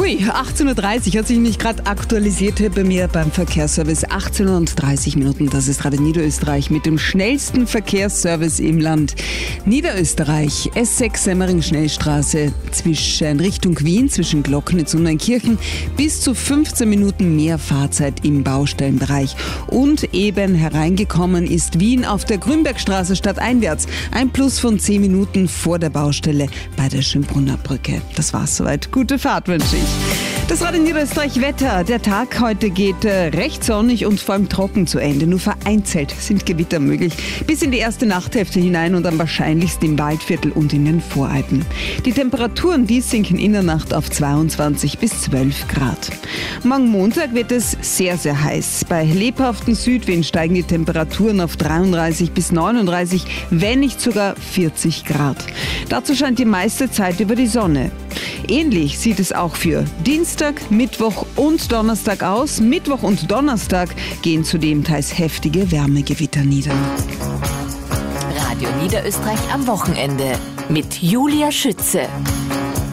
Hui, 18.30 Uhr hat sich nämlich gerade aktualisiert hier bei mir beim Verkehrsservice. 18:30 Minuten, das ist Radio Niederösterreich mit dem schnellsten Verkehrsservice im Land. Niederösterreich, S6 Semmering-Schnellstraße zwischen Richtung Wien, zwischen Glocknitz und Neunkirchen, bis zu 15 Minuten mehr Fahrzeit im Baustellenbereich. Und eben hereingekommen ist Wien auf der Grünbergstraße stadteinwärts. Ein Plus von 10 Minuten vor der Baustelle bei der Schönbrunner Brücke. Das war's soweit. Gute Fahrt wünsche ich. Das Radio Niederösterreich Wetter. Der Tag heute geht recht sonnig und vor allem trocken zu Ende. Nur vereinzelt sind Gewitter möglich. Bis in die erste Nachthälfte hinein und am wahrscheinlichsten im Waldviertel und in den Voralpen. Die Temperaturen, die sinken in der Nacht auf 22 bis 12 Grad. Morgen Montag wird es sehr, sehr heiß. Bei lebhaftem Südwind steigen die Temperaturen auf 33 bis 39, wenn nicht sogar 40 Grad. Dazu scheint die meiste Zeit über die Sonne. Ähnlich sieht es auch für Dienstag, Mittwoch und Donnerstag aus. Mittwoch und Donnerstag gehen zudem teils heftige Wärmegewitter nieder. Radio Niederösterreich am Wochenende mit Julia Schütze.